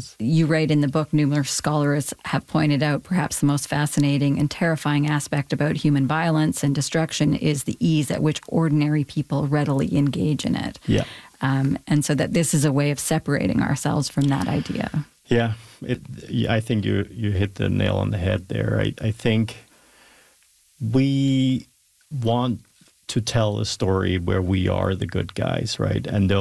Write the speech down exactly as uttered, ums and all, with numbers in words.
consequences. You write in the book, numerous scholars have pointed out perhaps the most fascinating and terrifying aspect about human violence and destruction is the ease at which ordinary people readily engage in it. Yeah. Um, and so that this is a way of separating ourselves from that idea. Yeah, it, I think you, you hit the nail on the head there. I, I think we want to tell a story where we are the good guys, right? And